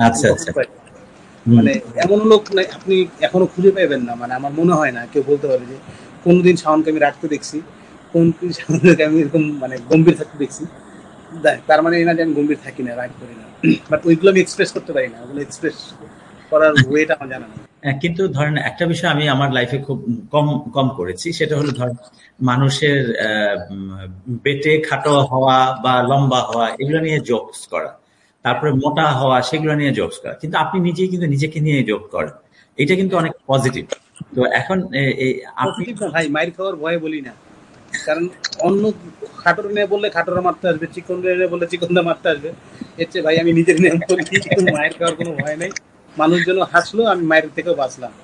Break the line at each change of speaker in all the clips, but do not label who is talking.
আচ্ছা আচ্ছা। হুম।
মানে এমন লোক নাই আপনি এখনো খুঁজে পাইবেন না, মানে আমার মনে হয় না কেউ বলতে পারে যে কোনোদিন শাওনকে আমি রাখতে দেখছি, কোন শাওনকে আমি এরকম মানে গম্ভীর থাকতে দেখছি। তার মানে এই না যে আমি গম্ভীর থাকি না, রাগ করি না, বাট ওইগুলো আমি এক্সপ্রেস করতে পারি না, ওগুলো এক্সপ্রেস করার ওয়েটা আমার জানা নেই।
কিন্তু ধরেন একটা বিষয় আমি আমার লাইফে খুব কম কম করেছি, সেটা হলো ধরেন মানুষের পেটে খাটো হওয়া বা লম্বা হওয়া এগুলো নিয়ে জোকস করা, তারপরে মোটা হওয়া সেগুলো নিয়ে জোকস করা। কিন্তু আপনি নিজেই কিন্তু নিজেকে নিয়ে জোক করেন, এটা কিন্তু অনেক পজিটিভ। তো এখন আপনি
পজিটিভ না ভাই, মাইর খাওয়ার ভয়ে বলি না, কারণ অন্য খাটোর নিয়ে বললে খাটোরা মারতে আসবে, চিকন নিয়ে বললে চিকনটা মারতে আসবে। এর চেয়ে ভাই আমি নিজের নিয়ে বলি কিন্তু মায়ের খাওয়ার কোনো ভয় নেই। মানুষজন হাসলো, আমি মায়ের থেকেও বাঁচলাম।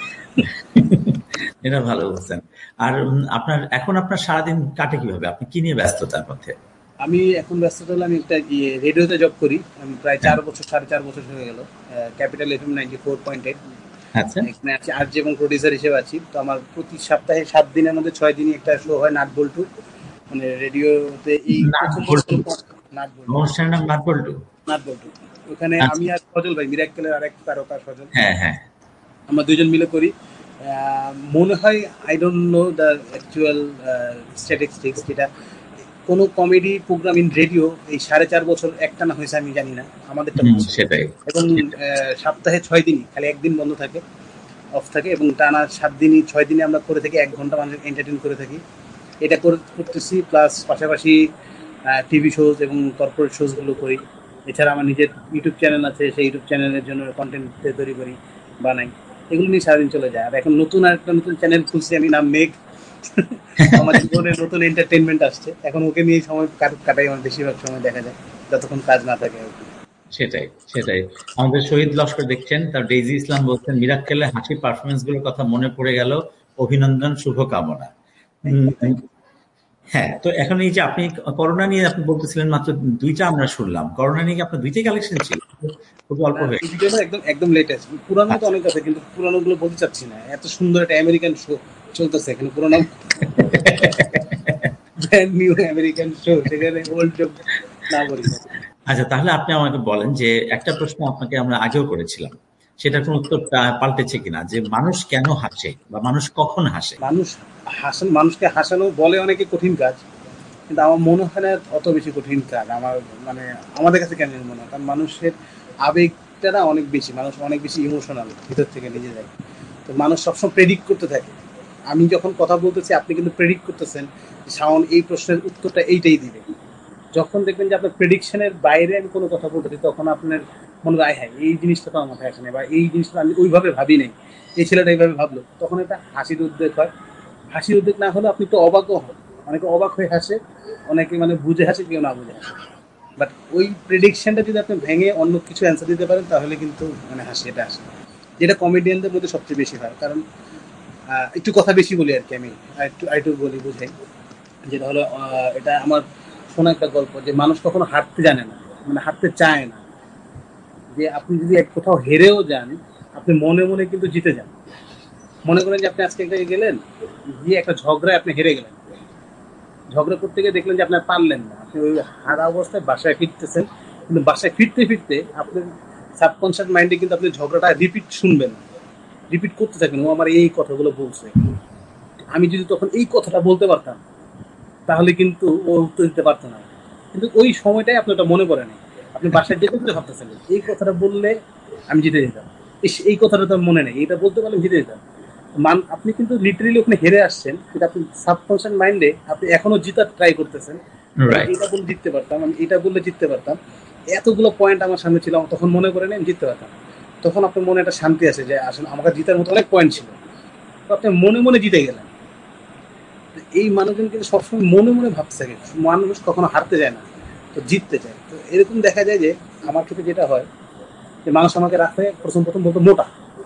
এটা ভালো বলছেন। আর আপনার সারাদিন কাটে কিভাবে? আপনি কি নিয়ে ব্যস্ততার মধ্যে?
আমি এখন ব্যস্ত হলে আমি একটা রেডিওতে জব করি, আমি প্রায়
হ্যাঁ।
4 বছর 4.5 বছর হয়ে গেল। ক্যাপিটাল FM 94.8,
আচ্ছা।
এখানে আছি আরজে এবং প্রডিউসার হিসেবে আছি। তো আমার প্রতি সপ্তাহে 7 দিনের মধ্যে 6 দিনই একটা শো হয়, নাট বল্টু, মানে রেডিওতে। এই
নাট
প্রথম বছর
বল্টু?
নাট বল্টু,
অনুষ্ঠানের নাম নাট বল্টু?
নাট বল্টু। ওখানে
আচ্ছা।
আমি আর সজল ভাই, মিরাক্কেলের আরেক তারকা সজল,
হ্যাঁ হ্যাঁ।
আমরা দুজন মিলে করি। মনে হয় I don't know the actual statistics, যেটা কোনো কমেডি প্রোগ্রাম ইন রেডিও এই 4.5 বছর একটানা হয়েছে আমি জানি না, আমাদেরটা হচ্ছে।
সেটাই।
এবং সপ্তাহে 6 দিনই, খালি একদিন বন্ধ থাকে, অফ থাকে, এবং টানা 7 দিনই 6 দিনই আমরা করে থাকি, 1 ঘন্টা মানুষ এন্টারটেন করে থাকি। এটা করতেছি, প্লাস পাশাপাশি টিভি শোজ এবং কর্পোরেট শোজগুলো করি। এছাড়া আমার নিজের ইউটিউব চ্যানেল আছে, সেই ইউটিউব চ্যানেলের জন্য কন্টেন্ট তৈরি করি, বানাই। এগুলো নিয়ে সারাদিন চলে যায়। আর এখন নতুন চ্যানেল খুলছি আমি, নাম মেঘ। আমার জীবনে নতুন এন্টারটেনমেন্ট আসছে, এখন ওকে নিয়ে সময় কাটাই, আমার বেশিরভাগ সময় দেখা যায়, যতক্ষণ কাজ না থাকে আর কি।
সেটাই সেটাই। আমাদের শহীদ লস্কর দেখছেন, তার ডেইজি ইসলাম বলছেন মিরাক্কেলের হাসির পারফরমেন্স গুলোর কথা মনে পড়ে গেল, অভিনন্দন, শুভকামনা।
Thank you, thank you.
হ্যাঁ, তো এখন এই যে আপনি করোনা নিয়ে আপনি বলতেছিলেন, মাত্র দুইটা আমরা শুনলাম, করোনা নিয়ে কি আপনার দুইটাই কালেকশন ছিল? খুব অল্প
না,
হয়ে
এই ভিডিওটা একদম একদম লেটেস্ট। পুরানো তো
আচ্ছা।
অনেক আছে, কিন্তু পুরানো গুলো বলতে চাচ্ছি না। এত সুন্দর একটা আমেরিকান শো চলতেছে এখানে, পুরানো ব্র্যান্ড নিউ আমেরিকান শো, সেখানে ওল্ড জোক না বলি।
আচ্ছা, তাহলে আপনি আমাকে বলেন যে একটা প্রশ্ন আপনাকে আমরা আগেও করেছিলাম, সেটার কোন উত্তর পাল্টেছে কিনা, যে মানুষ কেন হাসে বা মানুষ কখন হাসে?
মানুষ মানুষকে হাসানো বলে অনেকে কঠিন কাজ, কিন্তু আমার মনে হয় না অত বেশি কঠিন কাজ। আমার মানে আমাদের কাছে কেন মনে হয়, কারণ মানুষের আবেগটা না অনেক বেশি, মানুষ অনেক বেশি ইমোশনাল ভিতর থেকে নিজেদের। তো মানুষ সবসময় প্রেডিক্ট করতে থাকে। আমি যখন কথা বলতেছি, আপনি কিন্তু প্রেডিক্ট করতেছেন শাওন এই প্রশ্নের উত্তরটা এইটাই দিবে। যখন দেখবেন যে আপনার প্রেডিকশনের বাইরে আমি কোনো কথা বলতেছি, তখন আপনার মনে হয় হ্যাঁ এই জিনিসটা তো আমার মাথায় আসে না, বা এই জিনিসটা আমি ওইভাবে ভাবি নাই, এই ছেলেটা এইভাবে ভাবলো, তখন একটা হাসির উদ্বেগ হয়। হাসির উদ্বেগ না হলে আপনি তো অবাকও হন, অনেকে অবাক হয়ে হাসে, অনেকে মানে বুঝে হাসে, কেউ না বুঝে হাসে। বাট ওই প্রেডিকশনটা যদি আপনি ভেঙে অন্য কিছু অ্যান্সার দিতে পারেন, তাহলে কিন্তু মানে হাসি এটা আসে, যেটা কমেডিয়ানদের মধ্যে সবচেয়ে বেশি হয়। কারণ একটু কথা বেশি বলি আর কি, আমি একটু বলি বুঝাই। যেটা হলো এটা আমার শোনা একটা গল্প, যে মানুষ কখনো হাঁটতে জানে না, মানে হাঁটতে চায় না। যে আপনি যদি এক কোথাও হেরেও যান, আপনি মনে মনে কিন্তু জিতে যান। মনে করেন যে আপনি আজকে একটা গেলেন, গিয়ে একটা ঝগড়ায় আপনি হেরে গেলেন, ঝগড়া করতে গিয়ে দেখলেন যে আপনার পারলেন না, আপনি ওই হারা অবস্থায় বাসায় ফিরতেছেন, কিন্তু বাসায় ফিরতে ফিরতে আপনার সাবকনশিয়াস মাইন্ডে কিন্তু আপনি ঝগড়াটা রিপিট শুনবেন, রিপিট করতে থাকবেন, ও আমার এই কথাগুলো বলছে, আমি যদি তখন এই কথাটা বলতে পারতাম, তাহলে কিন্তু ও উত্তর দিতে পারতো না। কিন্তু ওই সময়টাই আপনি ওটা মনে পড়ে না, আপনি বাসায় যেতে যেতে ভাবতেছেন এই কথাটা বললে আমি জিতে যেতাম, এই কথাটা তো মনে নেই, এটা বলতে পারলে জিতে যেতাম। আপনি কিন্তু লিটারেলি ওখানে হেরে আসছেন, কিন্তু আপনি সাবকনশিয়াস মাইন্ডে আপনি এখনো জিতার ট্রাই করতেছেন। আমি
রাইট।
এটা বলে জিততে পারতাম, আমি এটা বললে জিততে পারতাম, এতগুলো পয়েন্ট আমার সামনে ছিল, তখন মনে করে নেই জিততে পারতাম। তখন আপনার মনে একটা শান্তি আছে যে আসলে আমাকে জিতার মতো অনেক পয়েন্ট ছিল, তো আপনি মনে মনে জিতে গেলেন। এই মানুষজন কিন্তু সবসময় মনে মনে ভাবতে থাকে, মানুষ কখনো হারতে যায় না, তো জিততে চায়। তো এরকম দেখা যায় যে আমার ক্ষেত্রে যেটা হয়, যে মানুষ আমাকে রাখতে প্রথম প্রথম বলতো মোটা,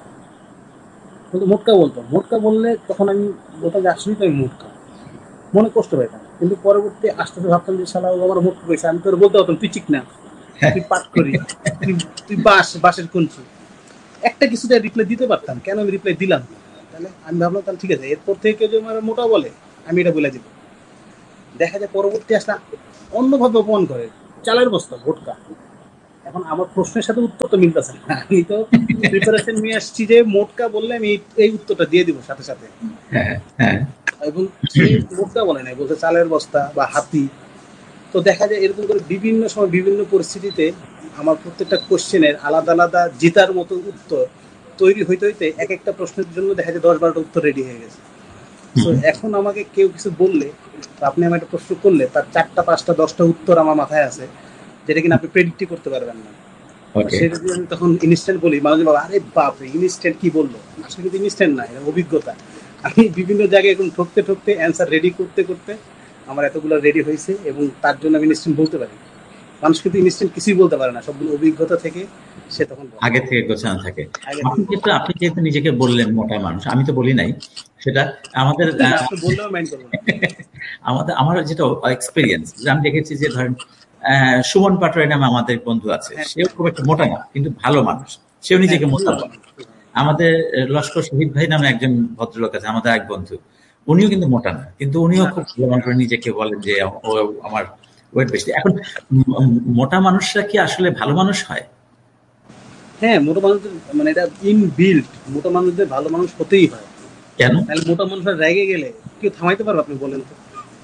কিন্তু মোটকা বলতো, মোটকা বললে তখন আমি বলতাম যে আসলেই তো আমি মোটকা, মনে কষ্ট পেতাম। কিন্তু পরবর্তী আস্তে আস্তে ভাবতাম যে শালা আমার মোটকা করেছে, আমি তোর বলতে পারতাম তুই চিক না, তুই পাট করি, তুই তুই বাঁশের কুঞ্চি, একটা কিছুটা রিপ্লাই দিতে পারতাম, কেন আমি রিপ্লাই দিলাম না? তাহলে আমি ভাবলাম তাহলে ঠিক আছে, এরপর থেকে কেউ যদি আমার মোটা বলে আমি এটা বলে দিব। দেখা যায় পরবর্তী আসলে অন্যভাবে অপমান করে, চালের বস্তা ভোটকা, এখন আমার প্রশ্নের সাথে উত্তর তো মিলতেছে না, আমি তো প্রিপারেশন নিয়ে আসছি যে মোটকা বললে আমি এই উত্তরটা দিয়ে দিব সাথে সাথে, এবং সে মোটকা বলে নাই, বলছে চালের বস্তা বা হাতি। তো দেখা যায় এরকম করে বিভিন্ন সময় বিভিন্ন পরিস্থিতিতে আমার প্রত্যেকটা কোশ্চেনের আলাদা আলাদা জেতার মতো উত্তর তৈরি হইতে হইতে এক একটা প্রশ্নের জন্য দেখা যায় 10-12টা উত্তর রেডি হয়ে গেছে। তো এখন আমাকে কেউ কিছু বললে, আপনি আমার একটা প্রশ্ন করলে তার 4টা 5টা 10টা উত্তর আমার মাথায় আছে, যেটা কিনা আপনি প্রেডিক্টই করতে পারবেন না। সেটা যদি আমি তখন ইনস্ট্যান্ট বলি, মানুষ বাবা আরে বাপরে ইনস্ট্যান্ট কি বললো, আসলে কিন্তু ইনস্ট্যান্ট না, এটা অভিজ্ঞতা। আমি বিভিন্ন জায়গায় এখন ঠকতে ঠকতে অ্যান্সার রেডি করতে করতে আমার এতগুলো রেডি হয়েছে, এবং তার জন্য আমি ইনস্ট্যান্ট বলতে পারি। মানুষ কিন্তু ইনস্ট্যান্ট কিছুই বলতে পারে না, সবগুলো অভিজ্ঞতা থেকে সে তখন
আগে থেকে গোছানো থাকে। আপনি যেহেতু নিজেকে বললেন মোটা মানুষ, আমি তো বলি নাই সেটা, আমাদের
বললেও মাইন্ড করবো না।
আমার যেটা এক্সপিরিয়েন্স, আমি দেখেছি যে ধরেন সুমন পাটোয়ারি নামে আমাদের বন্ধু আছে, সেও খুব একটা মোটা না কিন্তু ভালো মানুষ, সেও নিজেকে মোটা বলে। আমাদের লস্কর শহীদ ভাই নামে একজন ভদ্রলোক আছে, আমাদের এক বন্ধু, উনিও কিন্তু মোটা না, কিন্তু উনিও খুব ভালো করে নিজেকে বলেন যে আমার ওয়েট বেশি। এখন মোটা মানুষরা কি আসলে ভালো মানুষ হয়?
হ্যাঁ, মোটা মানুষদের মানে এটা ইনবিল্ট, মোটা মানুষদের ভালো মানুষ হতেই হয়।
কেন?
তাহলে মোটা মানুষরা রেগে গেলে কেউ থামাইতে পারবে? আপনি বলেন তো।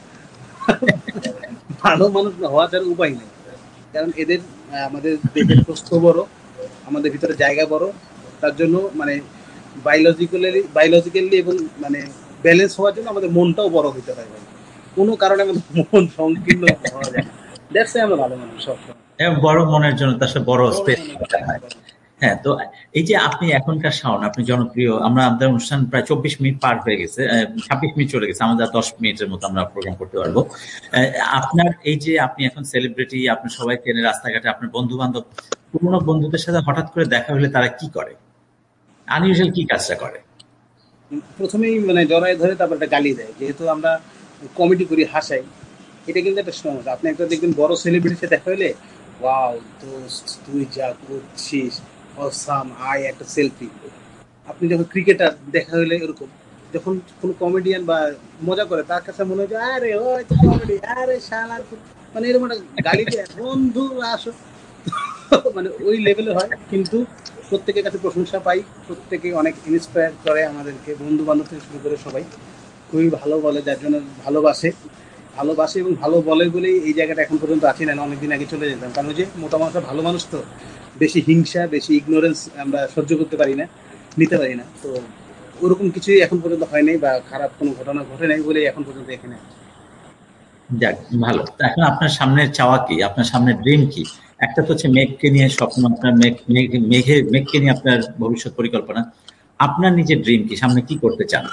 ভালো মানুষ হওয়ার যার উপায় নেই, কারণ এদের আমাদের দেহের প্রস্থ বড়, আমাদের ভিতরে জায়গা বড়, তার জন্য মানে বায়োলজিক্যালি এবং মানে ব্যালেন্স হওয়ার জন্য আমাদের মনটাও বড় হইতে হয়। কোনো কারণে আমাদের মন সংকীর্ণ হওয়া যায় না, দ্যাটস আমরা ভালো মানুষ সবসময়।
বড় মনের জন্য তার সাথে বড় স্পেস। হ্যাঁ, তো এই যে আপনি এখনকার শাওন, আপনি জনপ্রিয়, আমরা আমাদের অনুষ্ঠান প্রায় 24 মিনিট পার হয়ে গেছে, 26 মিনিট চলে গেছে, আমাদের 10 মিনিটের মতো আমরা প্রোগ্রাম করতে পারবো। আপনার এই যে আপনি এখন সেলিব্রিটি, আপনি সবাই চেনে রাস্তাঘাটে, আপনার বন্ধু বান্ধব, পুরোনো বন্ধুদের সাথে হঠাৎ করে দেখা হলে তারা কি করে, আনইউজুয়াল কি কাজটা করে?
প্রথমেই মানে জড়ায় ধরে তারপর একটা গালি দেয়, যেহেতু আমরা কমেডি করি, হাসাই, এটা কিন্তু একটা সমস্যা। আপনি একটা দেখবেন বড় সেলিব্রিটির সাথে দেখা হলে, ওয়াও দোস্ত তুই যা করছিস অসাম, আয় একটা সেলফি। আপনি যখন ক্রিকেটার দেখা হলে এরকম, যখন কোনো কমেডিয়ান বা মজা করে তার কাছে মনে হয় যে আরে ওই তো কমেডি, আরে শালার মানে এরকম একটা গালি দিয়ে বন্ধু আসো। মানে ওই লেভেলে হয়, কিন্তু প্রত্যেকের কাছে প্রশংসা পাই, প্রত্যেকে অনেক ইন্সপায়ার করে আমাদেরকে, বন্ধু বান্ধব থেকে শুরু করে সবাই খুবই ভালো বলে, যার জন্য ভালোবাসে এবং ভালো বলে বলেই এই জায়গাটা এখন পর্যন্ত আছি, না অনেকদিন আগে চলে যেতাম। কারণ ওই যে মোটা মানুষরা ভালো মানুষ, তো বেশি হিংসা বেশি ইগনোরেন্স আমরা সহ্য করতে পারি না, নিতে পারি না। তো ওরকম কিছুই এখন পর্যন্ত হয় নাই, বা খারাপ কোনো ঘটনা ঘটে নাই বলেই এখন পর্যন্ত এখানে।
যাক, ভালো। এখন আপনার সামনের চাওয়া কি, আপনার সামনের ড্রিম কি? একটা তো হচ্ছে মেঘকে নিয়ে স্বপ্ন, আপনার মেঘকে নিয়ে আপনার ভবিষ্যৎ পরিকল্পনা। আপনার নিজের ড্রিম কি, সামনে কি করতে চান?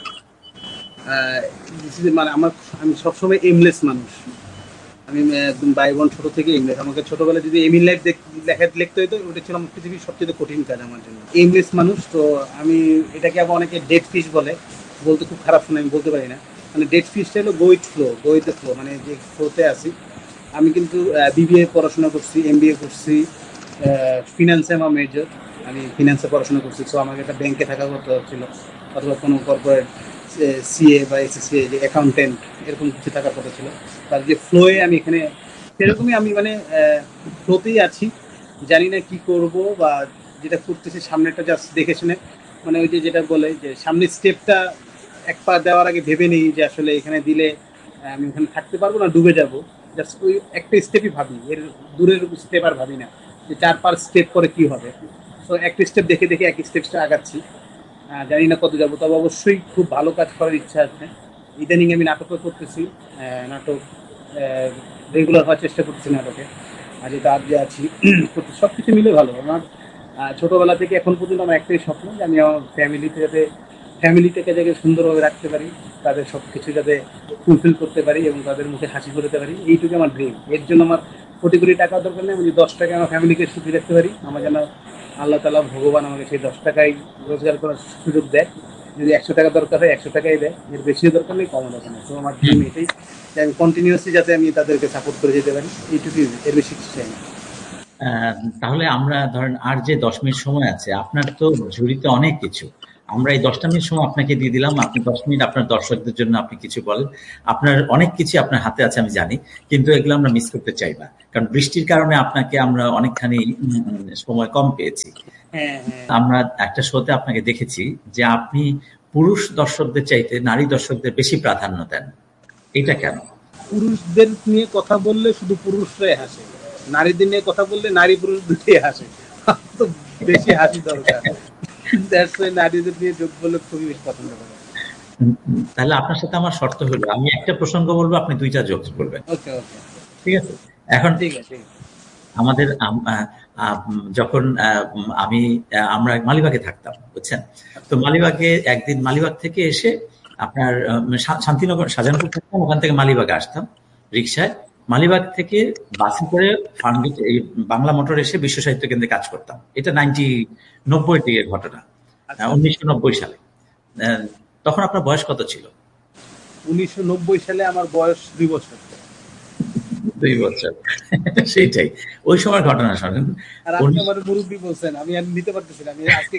মানে আমি সবসময় এমলেস মানুষ। আমি একদম বাই বোন ছোট থেকে এমলেস। আমাকে ছোটবেলায় যদি এম ইন লাইফ লিখতে হতো, ওটা ছিল আমার পৃথিবীর সবচেয়ে কঠিন কাজ আমার জন্য, এমলেস মানুষ। তো আমি এটাকে আবার অনেকে ডেড ফিশ বলে, বলতে খুব খারাপ শুনে, আমি বলতে পারি না। মানে ডেড ফিশটা হলো গো উইথ ফ্লো, মানে যে ফ্লোতে আছি। আমি কিন্তু বিবিএ পড়াশোনা করছি, এমবিএ করছি, ফিনান্সে আমার মেজর, আমি ফিনান্সে পড়াশোনা করছি। সো আমাকে একটা ব্যাংকে থাকা করতে হচ্ছিল, অথবা কোনো কর্পোরেট সিএ বা এসএসসি, যে অ্যাকাউন্টেন্ট, এরকম কিছু থাকার কথা ছিল। তার যে ফ্লোয়ে আমি এখানে সেরকমই, আমি মানে ফ্লোতেই আছি। জানি না কি করব, বা যেটা করতেছি সামনেটা জাস্ট দেখে শুনে, মানে ওই যে যেটা বলে যে সামনের স্টেপটা এক পা দেওয়ার আগে ভেবে নিই যে আসলে এখানে দিলে আমি ওখানে থাকতে পারবো না, ডুবে যাব। জাস্ট ওই একটা স্টেপই ভাবি, এর দূরের স্টেপ আর ভাবি না যে 4-5 স্টেপ পরে কি হবে। তো একটা স্টেপ দেখে দেখে এক স্টেপটা আগাচ্ছি, জানি না কত যাবো, তবে অবশ্যই খুব ভালো কাজ করার ইচ্ছা আছে। ইদানিং আমি নাটকও করতেছি, নাটক রেগুলার হওয়ার চেষ্টা করতেছি নাটকে, আর যেটা আজ যে আছি সব কিছু মিলে ভালো। আমার ছোটোবেলা থেকে এখন পর্যন্ত আমার একটাই স্বপ্ন যে আমি আমার ফ্যামিলিটাকে যাতে সুন্দরভাবে রাখতে পারি, তাদের সব কিছু যাতে ফুলফিল করতে পারি এবং তাদের মুখে হাসি করতে পারি, এইটুকু আমার ড্রিম। এর জন্য আমার কোটি কোটি টাকার দরকার নেই, আমি যদি 10 টাকা আমার ফ্যামিলিকে সুখী রাখতে পারি, আমার যেন আল্লাহ তালা ভগবান আমাকে সেই 10 টাকায় রোজগার করার সুযোগ দেয়। যদি 100 টাকা দরকার হয় 100 টাকাই দেয়, এর বেশিও দরকার নেই, কমও দরকার নেই। তো আমার ড্রিম এটাই যে আমি কন্টিনিউয়াসলি যাতে আমি তাদেরকে সাপোর্ট করে যেতে পারি, এইটুকুই, এর বেশি কিছু চাই না।
তাহলে আমরা ধরেন আর যে 10 মিনিট সময় আছে, আপনার তো ঝুড়িতে অনেক কিছু, আমরা এই 10টা মিনিট সময় আপনাকে দিয়ে দিলাম, আপনি 10 মিনিট আপনার দর্শকদের জন্য আপনি কিছু বলেন। আপনার অনেক কিছু আপনার হাতে আছে আমি জানি, কিন্তু এগুলো আমরা মিস করতে চাই না, কারণ বৃষ্টির কারণে আপনাকে আমরা অনেকখানি সময় কম পেয়েছি।
হ্যাঁ হ্যাঁ,
আমরা একটা শোতে আপনাকে দেখেছি যে আপনি পুরুষ দর্শকদের চাইতে নারী দর্শকদের বেশি প্রাধান্য দেন, এটা কেন?
পুরুষদের নিয়ে কথা বললে শুধু পুরুষরাই হাসে, নারীদের নিয়ে কথা বললে নারী পুরুষ দুটোই হাসে। তো বেশি হাসি দরকার, দ্যাটস ওয়াই নারীদের নিয়ে যোগ বলে খুবই বেশি পছন্দ করে।
তাহলে আপনার সাথে আমার শর্ত হলো আমি একটা প্রসঙ্গ বলবো, আপনি 2টা জোকস বলবেন,
ওকে ওকে,
ঠিক আছে? এখন
ঠিক আছে।
আমাদের যখন আমি আমরা মালিবাগে থাকতাম, বুঝছেন? তো মালিবাগে একদিন মালিবাগ থেকে এসে আপনার শান্তিনগর শাহজাহানপুর থাকতাম, ওখান থেকে মালিবাগে আসতাম রিক্সায়। মালিবাগ থেকে বাসে করে ফার্মগেট এই বাংলা মোটর এসে বিশ্ব সাহিত্য কেন্দ্রে কাজ করতাম। এটা 90 দিকের ঘটনা, 1990 সালে। আহ, তখন আপনার বয়স কত ছিল?
1990 সালে আমার বয়স 2 বছর।
2 বছর। সেইটাই, ওই সময় ঘটনা শোনেন।
আর আপনি আমার মুরব্বী বলছেন, আমি আর নিতে পারতেছি না, আমি আজকে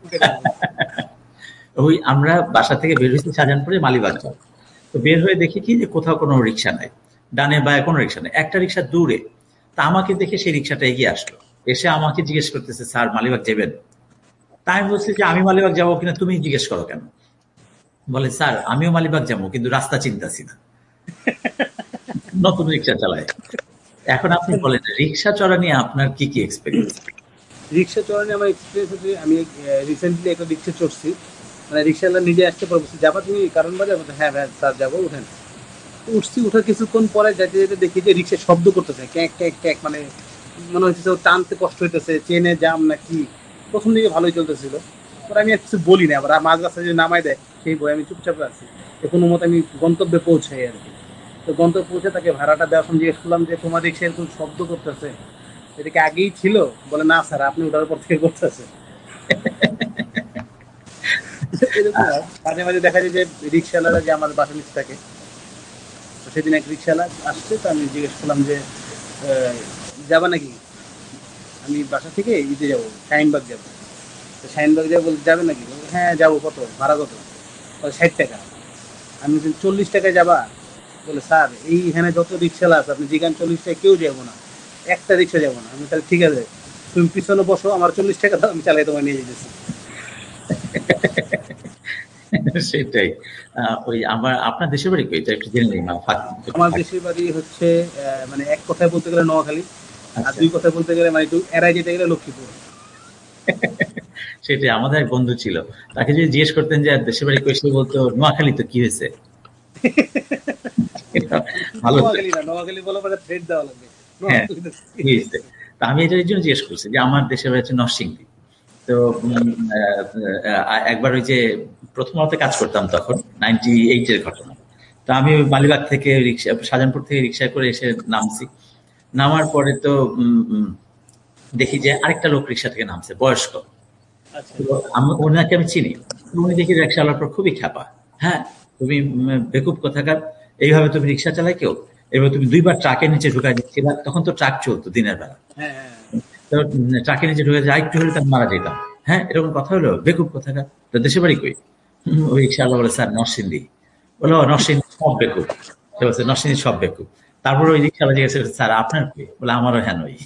ওই আমরা বাসা থেকে বের হয়েছি শাহজাহানপুরে মালিবাগ যাব। তো বের হয়ে দেখি কি যে কোথাও কোনো রিক্সা নাই, ডানে বায়ে কোনো রিক্সা নেই, একটা রিক্সা দূরে। তা আমাকে দেখে সেই রিক্সাটা এগিয়ে আসলো, এসে আমাকে জিজ্ঞেস করতেছে, স্যার মালিবাগ যাবেন? তা আমি বলছি যে আমি মালিবাগ যাবো কিনা তুমি জিজ্ঞেস করো কেন? বলে, স্যার আমিও মালিবাগ যাবো কিন্তু রাস্তা চিন্তাছি না, নতুন রিক্সা চালায়। এখন আপনি বলেন রিক্সা চড়া নিয়ে আপনার কি কি এক্সপেরিয়েন্স?
রিক্সা চড়ানো আমার এক্সপিরিয়েন্স হচ্ছে, আমি রিসেন্টলি একটা রিক্সা চড়ছি, মানে রিক্সাওয়ালা নিজে আসতে পারবো, যাবা তুমি কারণ বাজার? হ্যাঁ হ্যাঁ স্যার যাবো, উঠেন। উঠছি, উঠার কিছুক্ষণ পরে যেতে যেতে দেখি যে রিক্সা শব্দ করতেছে, ক্যাক ক্যাক ক্যাক, মানে মনে হচ্ছে টানতে কষ্ট হইতেছে, চেনে জাম না কি। প্রথম দিকে ভালোই চলতেছিল, পরে আমি আর কিছু বলি না, আবার মাঝ রাস্তায় যদি নামাই দেয় সেই বই আমি চুপচাপ আছি। তো কোনো মতো আমি গন্তব্যে পৌঁছাই আর কি। তো গন্তব্যে পৌঁছে তাকে ভাড়াটা দেওয়ার সময় জিজ্ঞেস করলাম যে তোমার রিক্সা এরকম শব্দ করতেছে, এটা কি আগেই ছিল? বলে না স্যার, আপনি ওঠার পর থেকে করতেছে। এরকম মাঝে মাঝে দেখা যায় যে রিক্সাওয়ালারা যে আমার বাসা নিচে থাকে, তো সেদিন এক রিক্সাওয়ালা আসছে, তো আমি জিজ্ঞেস করলাম যে যাবা নাকি? আমি বাসা থেকে ইতে যাবো, শাহিনবাগ যাবো। তো শাহিনবাগ যাবো, বলতে যাবে নাকি? হ্যাঁ যাবো। কত ভাড়া কত? 60 টাকা। আমি 40 টাকায় যাবা? বলে স্যার এইখানে যত রিক্সাওয়ালা আছে আপনি যেখানে 40 টাকা কেউ যাবো না, একটা রিক্সা যাবো না। আমি তাহলে ঠিক আছে, তুমি পিছনে বসো, আমার 40 টাকা দাও, আমি চালাই তোমায় নিয়ে যেতেছি।
সেটাই। ওই আমার আপনার দেশের বাড়ি কই, এটা একটু জেনে নিই।
আমার দেশের বাড়ি হচ্ছে মানে এক কথায় বলতে গেলে নোয়াখালী, আর
আচ্ছা,
2 কথায় বলতে গেলে মানে একটু এড়াই যেতে গেলে লক্ষ্মীপুর।
সেটাই। আমাদের এক বন্ধু ছিল, তাকে যদি জিজ্ঞেস করতেন যে দেশের বাড়ি কই, সে বলতো নোয়াখালী। তো কি হয়েছে? এটা ভালো তো।
নোয়াখালী না, নোয়াখালী বলা পরে থ্রেড দেওয়া লাগবে।
হ্যাঁ,
নোয়াখালী তো
কি হয়েছে? তা আমি এটার জন্য জিজ্ঞেস করছি যে আমার দেশের বাড়ি হচ্ছে নরসিংদী। তো একবার ওই যে প্রথম আলোতে কাজ করতাম তখন, 98-এর ঘটনা। তো আমি ওই মালিবাগ থেকে রিক্সা, শাহজাহানপুর থেকে রিক্সায় করে এসে নামছি। নামার পরে তো দেখি যে আরেকটা লোক রিক্সা থেকে নামছে, বয়স্ক।
আচ্ছা
তো ওনাকে আমি চিনি। তো উনি দেখি রিক্সাওয়ালার পর খুবই খ্যাপা। হ্যাঁ, তুমি বেকুব কোথাকার, এইভাবে তুমি রিক্সা চালায় কেউ? এবার তুমি 2বার ট্রাকের নিচে ঢুকাই দিচ্ছিলা, তখন তো ট্রাক চলতো দিনের বেলা।
হ্যাঁ হ্যাঁ,
তো ট্রাকের নিচে ঢুকে যায়, একটু হলে তার মারা যেতাম। হ্যাঁ, এরকম কথা হলো, বেকুব কোথাকার। তো দেশের বাড়ি কই? ওই রিক্সাওয়ালা বলে, স্যার নরসিংদী। বলো নরসিংদী সব বেকুব। সে বলছে নরসিংদী সব বেকুব। তারপর ওই রিক্সাওয়ালা জিজ্ঞেস করছে, স্যার আপনার কি? বলে আমারও হ্যাঁ নই।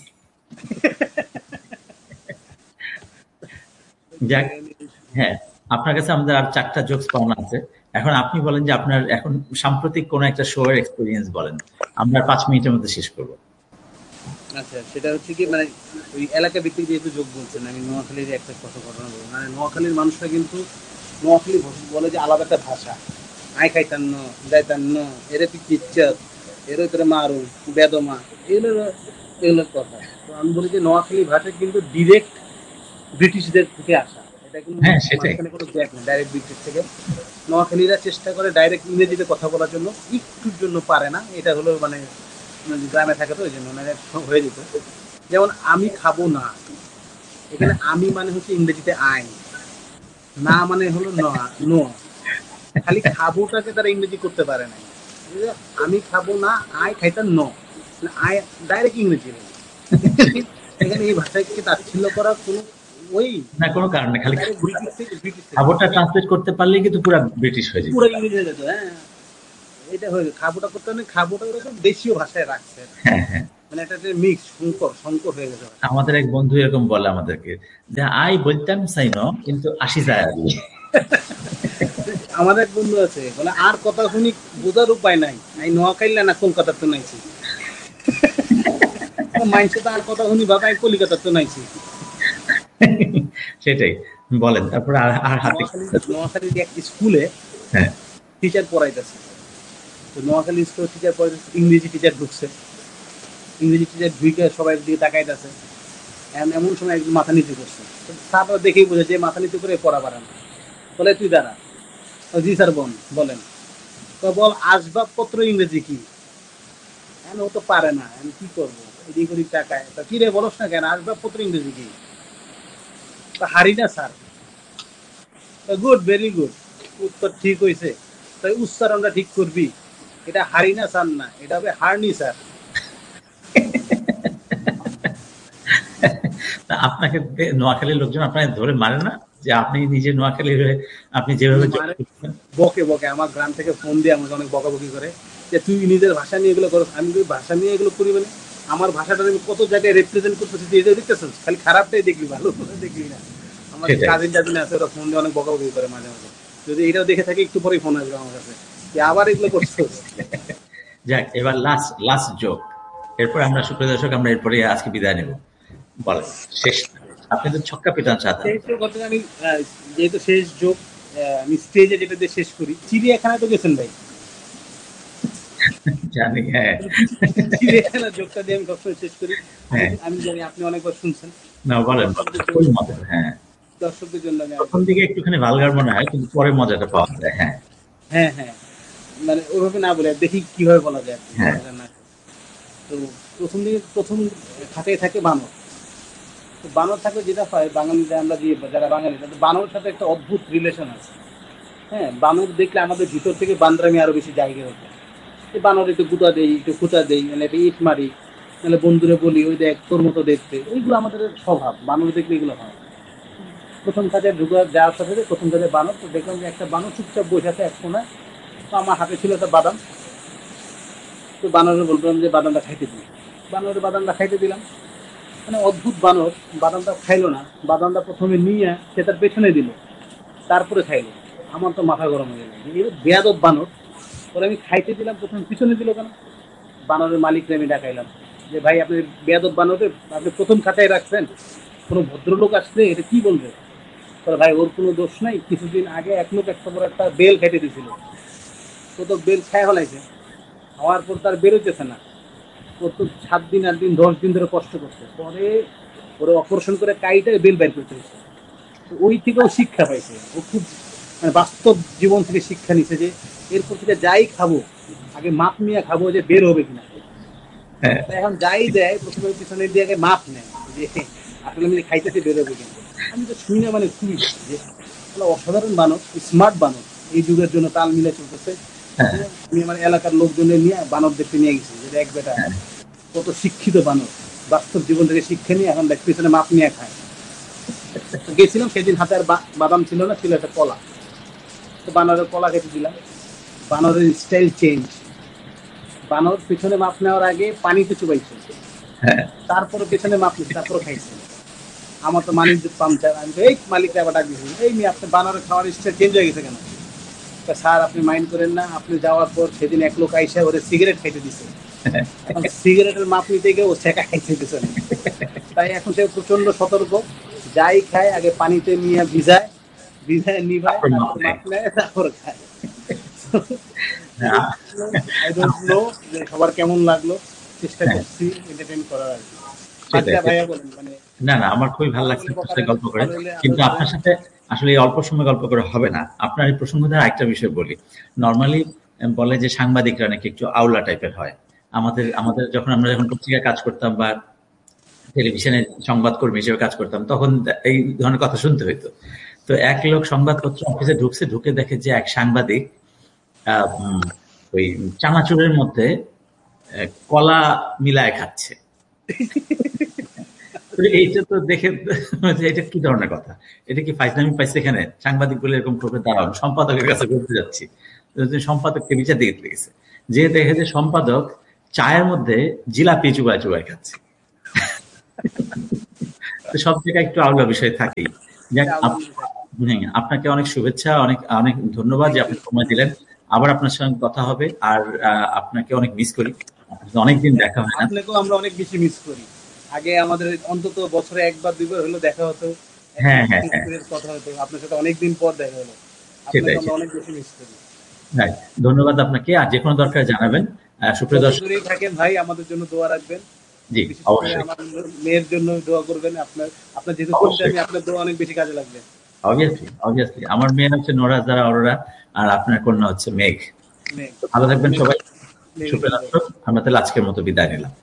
যাক, হ্যাঁ, আপনার কাছে আমাদের আর 4টা জোকস পাওনা আছে। এখন আপনি বলেন যে আপনার এখন সাম্প্রতিক কোন একটা শো এর এক্সপেরিয়েন্স বলেন, আমরা 5 মিনিটের মধ্যে শেষ করব।
আচ্ছা। সেটা হচ্ছে কি, মানে ওই এলাকা ভিত্তিক যেহেতু যোগ বলছেন, আমি নোয়াখালীর একটা কথা ঘটনা বলবো। মানে নোয়াখালীর মানুষরা কিন্তু নোয়াখালী বলে যে আলাদা একটা ভাষা, আই খাইতান্ন যাইতান্ন, এরে তুই কিচ্চাত, এরে তোরে মারু বেদমা, এগুলোর কথা। তো আমি বলি যে নোয়াখালী ভাষা কিন্তু ডিরেক্ট ব্রিটিশদের থেকে আসা, এটা কিন্তু
হ্যাঁ, সেটাই।
মাঝখানে কোনো গ্যাপ নেই, ডাইরেক্ট ব্রিটিশ থেকে। নোয়াখালীরা চেষ্টা করে ডাইরেক্ট ইংরেজিতে কথা বলার জন্য, একটুর জন্য পারে না, এটা হলো মানে গ্রামে থাকে তো ওই জন্য মানে হয়ে যেত। যেমন আমি খাবো না, এখানে আমি মানে হচ্ছে ইংরেজিতে আই, না মানে হলো নো। খালি খাবোটাকে তারা ইংরেজি করতে পারে না। আমি খাবো না, আই খাইতাম নো, আই ডাইরেক্ট ইংরেজি। এখানে এই ভাষাকে তাচ্ছিল্য করার কোনো ওই
না কোনো কারণে খালি
ডাইরেক্ট ব্রিটিশ থেকে
খাবারটা ট্রান্সলেট করতে পারলেই কিন্তু পুরো ব্রিটিশ হয়ে যেত।
পুরো ইংরেজি হয়ে যেত। হ্যাঁ, এটা হয়ে খাবোটা করতে মানে খাবোটা ওরা তো দেশীয় ভাষায় রাখছে,
হ্যাঁ, হ্যাঁ।
মানে একটা মিক্স সংকর সংকর হয়ে গেছে ভাষাটা।
আমাদের এক বন্ধু এরকম বলে আমাদেরকে যে আই বলতাম চাই ন কিন্তু আসি যায় আর কি।
আমাদের এক বন্ধু আছে বলে আর কথা শুনি বোঝার উপায় নাই, আমি নোয়াখাইলে না কলকাতার তো নাইছি, মাইন্ডসে তো আর কথা শুনি বাবা আমি কলিকাতার তো নাইছি।
সেটাই বলেন, তারপরে আর আর হাতে।
নোয়াখালীর এক স্কুলে
হ্যাঁ,
টিচার পড়াইতেছে, তো নোয়াখালী স্কুলে টিচার পড়াইতেছে, ইংরেজি টিচার ঢুকছে, ইংরেজি টিচার ঢুকে সবাই দিকে তাকাইতেছে, এমন সময় একজন মাথা নিচু করছে, তারপর দেখেই বোঝে যে মাথা নিচু করে পড়া পারে না, বলে তুই দাঁড়া। জি স্যার বলেন। তো বল আসবাবপত্র ইংরেজি কি? হ্যাঁ ও তো পারে না, আমি কি করবো, এদিক ওদিক টাকায়, তা কি রে বলস না কেন, আসবাবপত্র ইংরেজি কি? হারি না স্যার। গুড, ভেরি গুড, উত্তর ঠিক হয়েছে, তাই উচ্চারণটা ঠিক করবি, এটা হারি না স্যার না, এটা হবে হারনি স্যার।
তা আপনাকে নোয়াখালীর লোকজন আপনাকে ধরে মারে না যে আপনি নিজে নোয়াখালীর হয়ে আপনি যেভাবে
মানে বকে বকে, আমার গ্রাম থেকে ফোন দিয়ে আমাকে অনেক বকাবকি করে যে তুই নিজের ভাষা নিয়ে এগুলো করো, আমি তুই ভাষা নিয়ে এগুলো করি মানে আমার ভাষাটা আমি কত জায়গায় রিপ্রেজেন্ট করতেছি, তুই এটা দেখতেছিস, খালি খারাপটাই দেখবি, ভালো দেখবি না। আমার
সেটাই।
কাজিন টাজিন আছে, ওরা ফোন দিয়ে অনেক বকাবকি করে মাঝে মাঝে, যদি এটাও দেখে থাকে একটু পরেই ফোন আসবে আমার কাছে যে আবার এগুলো করছিস।
যাক, এবার লাস্ট লাস্ট জোক, এরপর আমরা সুপ্রিয় দর্শক আমরা এরপরে আজকে বিদায় নেব। বলেন শেষ, আপনি তো ছক্কা পিটান সাধারণ।
শেষ যোগ করতে আমি যেহেতু শেষ যোগ, আমি স্টেজে যেটা দিয়ে শেষ করি, চিড়িয়াখানায় তো গেছেন ভাই,
জানি, হ্যাঁ।
চিড়িয়াখানার যোগটা দিয়ে আমি সবসময় শেষ করি। আমি
হ্যাঁ,
আমি জানি আপনি অনেকবার শুনছেন,
না বলেন বলেন,
দর্শকদের
ওই
জন্য,
মজা, হ্যাঁ।
দর্শকদের জন্য আমি
প্রথম দিকে একটুখানি ভালগার মনে হয় কিন্তু পরে মজাটা পাওয়া যায়। হ্যাঁ,
হ্যাঁ হ্যাঁ, মানে ওইভাবে না বলে দেখি কিভাবে বলা যায় আর কি,
হ্যাঁ,
মজা না। তো প্রথম খাতায় থাকে বানর। তো বানর থাকলে যেটা হয়, বাঙালিরা আমরা যে যারা বাঙালি তাদের বানরের সাথে একটা অদ্ভুত রিলেশন আছে। হ্যাঁ, বানর দেখলে আমাদের ভিতর থেকে বান্দরামি আরো বেশি জায়গা হতো। এই বানর একটু গুঁতা দেই, একটু খুঁচা দেই, মানে একটা ইট মারি, নাহলে বন্ধুরে বলি ওই দেখ তোর মতো দেখতে, এইগুলো আমাদের স্বভাব, বানর দেখলে এগুলো হয়। প্রথম কাজে ঢুকে যাওয়ার সাথে সাথে প্রথম কাজে বানর, তো দেখলাম যে একটা বানর চুপচাপ বসে আছে এক কোনায়, তো আমার হাতে ছিল একটা বাদাম, তো বানরে বললাম যে বাদামটা খাইতে দিই, বানরের বাদামটা খাইতে দিলাম, মানে অদ্ভুত বানর, বাদামটা খাইলো না, বাদামটা প্রথমে নিয়ে সে তার পেছনে দিল, তারপরে খাইলো। আমার তো মাথা গরম হয়ে গেল, এই বেয়াদব বানর, ওরা আমি খাইতে দিলাম প্রথমে পিছনে দিল কেন? বানরের মালিককে আমি ডাকাইলাম যে ভাই আপনি বেয়াদব বানরে আপনি প্রথম খাঁচায় রাখছেন, কোনো ভদ্রলোক আসলে এটা কি বলবে? তাহলে ভাই ওর কোনো দোষ নাই, কিছুদিন আগে এক লোক একটা বড় একটা বেল খেতে দিছিল, তো তো বেল খায় হলাইছে, হওয়ার পর তার বেরোতেছে না, ও তো 7 দিন 8 দিন 10 দিন ধরে কষ্ট করছে, পরে ওরা অপারেশন করে কাইটা বেল বের করতে হয়েছে। তো ওই থেকে ও শিক্ষা পাইছে, ও খুব মানে বাস্তব জীবন থেকে শিক্ষা নিছে যে এরপর থেকে যাই খাবো আগে মাপ নিয়ে খাবো যে বের হবে কিনা।
হ্যাঁ।
তা এখন যাই দেয় প্রথমে পিছনের দিয়ে আগে মাপ নেয় যে আসলে আমি খাইতেছি বের হবে কিনা। আমি তো শুই না, মানে খুবই যে অসাধারণ বানর, স্মার্ট বানর, এই যুগের জন্য তাল মিলে চলতেছে। আমি আমার এলাকার লোকজনের নিয়ে বানর দেখতে নিয়ে গেছি যে এক বেটা কত শিক্ষিত বানর, বাস্তব জীবন থেকে শিক্ষা নিয়ে এখন দেখ পিছনে মাপ নিয়ে খায়। গেছিলাম সেদিন, হাতে আর বাদাম ছিল না, ছিল একটা কলা, তো বানরের কলা কেটে দিলাম। বানরের স্টাইল চেঞ্জ, বানর পিছনে মাপ নেওয়ার আগে পানিতে চুবাইছে, তারপরে পেছনে মাপ নিচ্ছে, তারপরে খাইছে। আমার তো মালিক পাংচার, আমি এই মালিককে আবার ডাক দিয়েছি, এই মেয়ে আপনি বানরের খাওয়ার স্টাইল চেঞ্জ হয়ে গেছে কেন? স্যার আপনি মাইন্ড করেন না, আপনি যাওয়ার পর সেদিন এক লোক আইসা ওরে সিগারেট খাইতে দিছে, এখন সিগারেটের মাপ নিতে গিয়ে ও ছেঁকা খাইতে দিছে না। তাই এখন সে প্রচন্ড সতর্ক, যাই খায় আগে পানিতে নিয়ে ভিজায়, ভিজায় নিভায়, তারপর মাপ নেয়, তারপর খায়। আই ডোন্ট নো যে সবার কেমন লাগলো, চেষ্টা করছি এন্টারটেইন করার আর কি। আচ্ছা ভাইয়া বলেন, মানে
না না, আমার খুবই ভালো লাগছে আপনার সাথে গল্প করে, কিন্তু আপনার সাথে আসলে এই অল্প সময় গল্প করে হবে না। আপনার এই প্রসঙ্গ দ্বারা একটা বিষয় বলি। নর্মালি বলে যে সাংবাদিকরা নাকি একটু আউলা টাইপের হয়। আমাদের আমাদের আমরা যখন পত্রিকায় কাজ করতাম বা টেলিভিশনে সংবাদকর্মী হিসেবে কাজ করতাম তখন এই ধরনের কথা শুনতে হইতো। তো এক লোক সংবাদপত্র অফিসে ঢুকছে, ঢুকে দেখে যে এক সাংবাদিক ওই চানাচুরের মধ্যে কলা মিলায় খাচ্ছে। এইটা তো দেখে এটা কি ধরনের কথা? এটা কি ফাইজলামি পাইছে এখানে? সাংবাদিক বলে এরকম করবে, দাঁড়াও সম্পাদকের কাছে করতে যাচ্ছি। সম্পাদককে বিচার দিতে গেছে, যে দেখে যে সম্পাদক চায়ের মধ্যে জিলাপি চুবায় চুবায় খাচ্ছে। তো সব জায়গায় একটু আলাদা বিষয় থাকেই। যাক, হ্যাঁ, আপনাকে অনেক শুভেচ্ছা, অনেক অনেক ধন্যবাদ যে আপনি সময় দিলেন। আবার আপনার সঙ্গে কথা হবে। আর আপনাকে অনেক মিস করি, অনেকদিন দেখা হয় না।
আপনাকেও আমরা অনেক বেশি মিস করি। আগে আমাদের অন্তত বছরে একবার দুইবার হলো দেখা হতো,
হ্যাঁ হ্যাঁ হ্যাঁ,
কথা হতো, আপনার সাথে অনেকদিন পর দেখা হলো। আপনাকে
সেটাই
আমরা
সেটাই।
অনেক বেশি মিস করি।
হ্যাঁ, ধন্যবাদ আপনাকে। আর যে কোনো দরকার জানাবেন। সুপ্রিয়
যত
দর্শক,
দূরেই থাকেন ভাই, আমাদের জন্য দোয়া রাখবেন।
জি
বিশেষ করে
অবশ্যই।
আমার মেয়ের জন্য দোয়া করবেন। আপনার আপনার যেহেতু শুনতে
অবশ্যই,
আমি, আপনার দোয়া অনেক বেশি কাজে লাগবে।
Obviously obviously. আমার মেয়ে হচ্ছে নোরা জারা অরোরা, আর আপনার কন্যা হচ্ছে মেঘ।
মেয়ে
তো ভালো থাকবেন
মেয়ের
সবাই।
মেয়ের
সুপ্রিয়
জন্য দোয়া।
দর্শক, আমরা তাহলে আজকের মতো বিদায় নিলাম।